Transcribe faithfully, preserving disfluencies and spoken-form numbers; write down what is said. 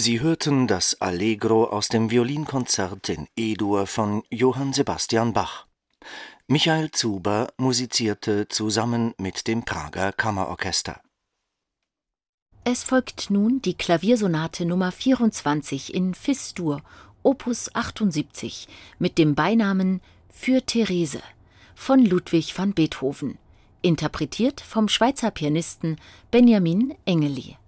Sie hörten das Allegro aus dem Violinkonzert in E-Dur von Johann Sebastian Bach. Michael Zuber musizierte zusammen mit dem Prager Kammerorchester. Es folgt nun die Klaviersonate Nummer vierundzwanzig in Fis-Dur, Opus achtundsiebzig, mit dem Beinamen Für Therese von Ludwig van Beethoven, interpretiert vom Schweizer Pianisten Benjamin Engeli.